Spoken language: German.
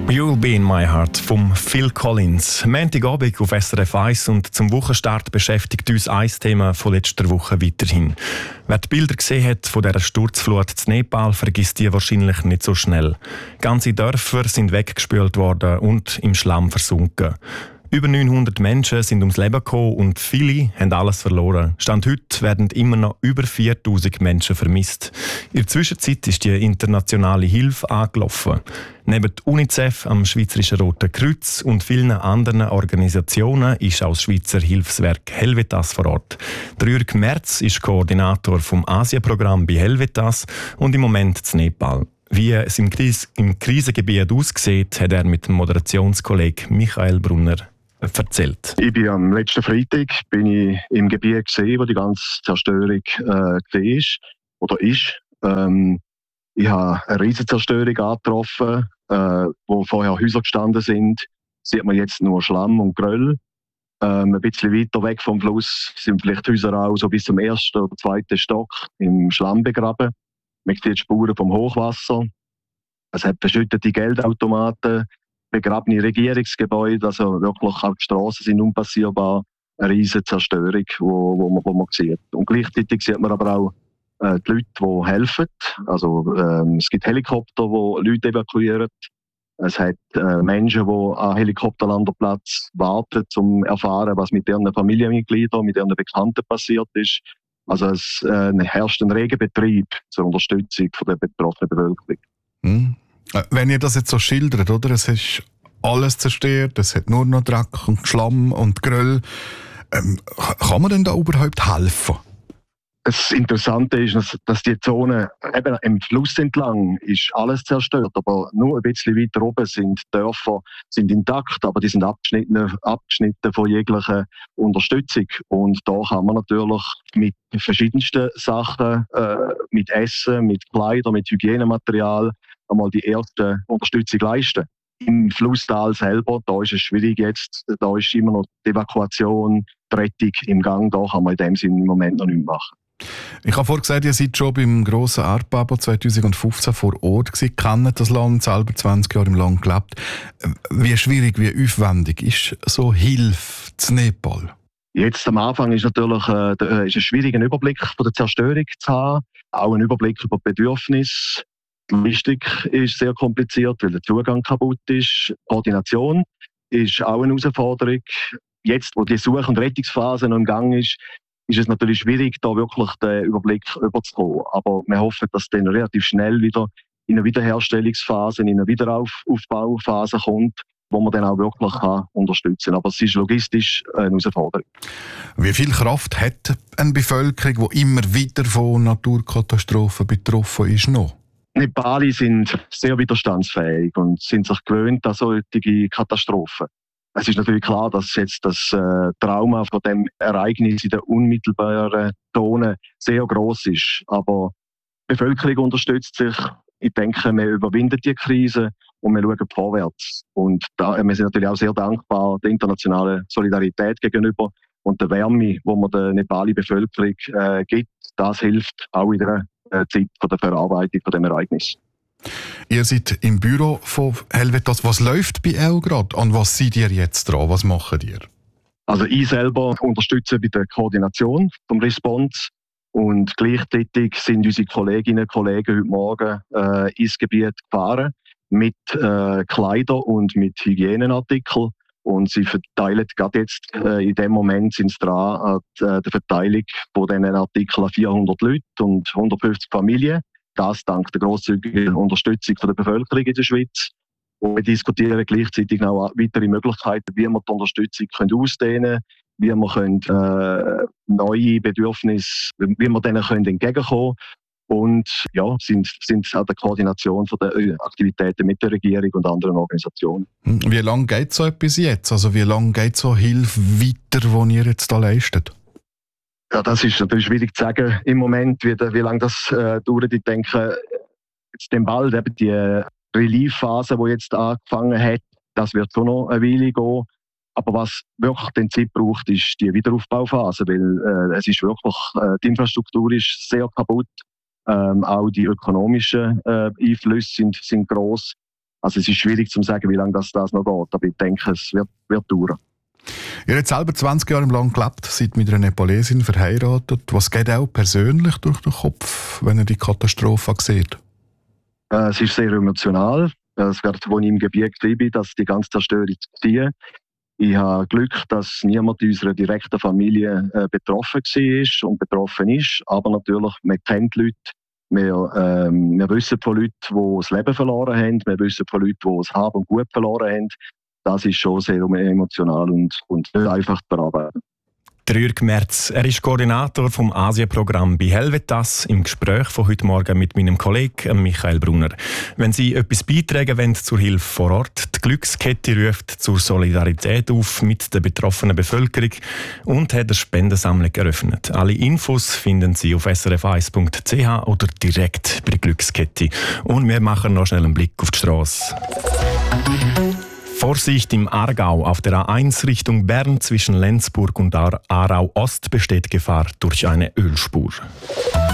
You'll Be in My Heart vom Phil Collins. Montagabend auf SRF 1 und zum Wochenstart beschäftigt uns ein Thema von letzter Woche weiterhin. Wer die Bilder gesehen hat von dieser Sturzflut in Nepal, vergisst die wahrscheinlich nicht so schnell. Ganze Dörfer sind weggespült worden und im Schlamm versunken. Über 900 Menschen sind ums Leben gekommen und viele haben alles verloren. Stand heute werden immer noch über 4000 Menschen vermisst. In der Zwischenzeit ist die internationale Hilfe angelaufen. Neben UNICEF, am Schweizerischen Roten Kreuz und vielen anderen Organisationen ist auch das Schweizer Hilfswerk Helvetas vor Ort. Der Jürg Merz ist Koordinator vom Asienprogramm bei Helvetas und im Moment in Nepal. Wie es im Krisengebiet aussieht, hat er mit dem Moderationskollegen Michael Brunner erzählt. Ich bin am letzten Freitag im Gebiet gesehen, wo die ganze Zerstörung gesehen ist oder ist. Ich habe eine riesige Zerstörung angetroffen, wo vorher Häuser gestanden sind. Sieht man jetzt nur Schlamm und Geröll. Ein bisschen weiter weg vom Fluss sind vielleicht Häuser auch so bis zum ersten oder zweiten Stock im Schlamm begraben. Man sieht Spuren vom Hochwasser. Es hat verschüttete Geldautomaten, begrabene Regierungsgebäude, also wirklich auch die Straßen sind unpassierbar. Eine riesige Zerstörung, wo man sieht. Und gleichzeitig sieht man aber auch die Leute, die helfen. Also, es gibt Helikopter, die Leute evakuieren. Es hat Menschen, die an Helikopterlandeplatz warten, um zu erfahren, was mit ihren Familienmitgliedern, mit ihren Bekannten passiert ist. Also es herrscht ein reger Betrieb zur Unterstützung der betroffenen Bevölkerung. Wenn ihr das jetzt so schildert, oder? Es ist alles zerstört, es hat nur noch Dreck und Schlamm und Geröll. Kann man denn da überhaupt helfen? Das Interessante ist, dass die Zone eben im Fluss entlang ist alles zerstört, aber nur ein bisschen weiter oben sind Dörfer sind intakt, aber die sind abgeschnitten von jeglicher Unterstützung. Und da kann man natürlich mit verschiedensten Sachen, mit Essen, mit Kleidern, mit Hygienematerial einmal die erste Unterstützung leisten. Im Flusstal selber, da ist es schwierig jetzt, da ist immer noch die Evakuation, die Rettung im Gang, da kann man in dem Sinne im Moment noch nichts machen. Ich habe vorhin gesagt, ihr seid schon beim grossen Erdbeben 2015 vor Ort gewesen, kennt das Land, selber 20 Jahre im Land gelebt. Wie schwierig, wie aufwendig ist so Hilfe zu Nepal? Jetzt am Anfang ist natürlich ist es schwierig, einen Überblick von der Zerstörung zu haben, auch einen Überblick über die Bedürfnisse. Die Logistik ist sehr kompliziert, weil der Zugang kaputt ist. Koordination ist auch eine Herausforderung. Jetzt, wo die Such- und Rettungsphase noch im Gang ist es natürlich schwierig, da wirklich den Überblick überzukommen. Aber wir hoffen, dass es dann relativ schnell wieder in eine Wiederherstellungsphase, in eine Wiederaufbauphase kommt, wo man dann auch wirklich unterstützen kann. Aber es ist logistisch eine Herausforderung. Wie viel Kraft hat eine Bevölkerung, die immer wieder von Naturkatastrophen betroffen ist, noch? Nepali sind sehr widerstandsfähig und sind sich gewöhnt an solche Katastrophen. Es ist natürlich klar, dass jetzt das Trauma von dem Ereignis in der unmittelbaren Zone sehr groß ist. Aber die Bevölkerung unterstützt sich. Ich denke, wir überwinden die Krise und wir schauen vorwärts. Und wir sind natürlich auch sehr dankbar der internationalen Solidarität gegenüber und der Wärme, die man der Nepali Bevölkerung gibt. Das hilft auch in der Zeit von der Verarbeitung von dem Ereignis. Ihr seid im Büro von Helvetas. Was läuft bei euch gerade? An was seid ihr jetzt dran? Was macht ihr? Also ich selber unterstütze bei der Koordination vom Response und gleichzeitig sind unsere Kolleginnen und Kollegen heute Morgen ins Gebiet gefahren mit Kleidern und mit Hygieneartikeln und sie verteilen gerade jetzt, in dem Moment sind sie dran an der Verteilung von diesen Artikeln an 400 Leute und 150 Familien. Das dank der grosszügigen Unterstützung von der Bevölkerung in der Schweiz. Und wir diskutieren gleichzeitig auch weitere Möglichkeiten, wie wir die Unterstützung ausdehnen können, wie wir neue Bedürfnisse, wie wir denen entgegenkommen können. Und ja, sind an der Koordination von der Aktivitäten mit der Regierung und anderen Organisationen. Wie lange geht so etwas jetzt? Also wie lange geht so Hilfe weiter, die ihr jetzt da leistet? Ja, das ist natürlich schwierig zu sagen im Moment, wie lange das dauert. Ich denke, jetzt dann bald eben die Relief-Phase, die jetzt angefangen hat, das wird schon noch eine Weile gehen. Aber was wirklich den Zeit braucht, ist die Wiederaufbauphase, weil es ist wirklich, die Infrastruktur ist sehr kaputt. Auch die ökonomischen Einflüsse sind gross. Also es ist schwierig zu sagen, wie lange das noch geht, aber ich denke, es wird dauern. Ihr habt selber 20 Jahre im Land gelebt, seid mit einer Nepalesin verheiratet. Was geht auch persönlich durch den Kopf, wenn ihr die Katastrophe sieht? Es ist sehr emotional. Es wird, als ich im Gebiet war, dass die ganze Zerstörung zu ziehen. Ich habe Glück, dass niemand in unserer direkten Familie betroffen war und betroffen ist. Aber natürlich, man kennt Leute. Wir wissen von Leuten, die das Leben verloren haben. Wir wissen von Leuten, die das Hab und Gut verloren haben. Das ist schon sehr emotional und nicht einfach zu bearbeiten. Jürg Merz, er ist Koordinator vom Asienprogramm bei Helvetas, im Gespräch von heute Morgen mit meinem Kollegen Michael Brunner. Wenn Sie etwas beitragen wollen zur Hilfe vor Ort, die Glückskette ruft zur Solidarität auf mit der betroffenen Bevölkerung und hat eine Spendensammlung eröffnet. Alle Infos finden Sie auf srf1.ch oder direkt bei der Glückskette. Und wir machen noch schnell einen Blick auf die Strasse. Vorsicht im Aargau. Auf der A1 Richtung Bern zwischen Lenzburg und Aarau Ost besteht Gefahr durch eine Ölspur.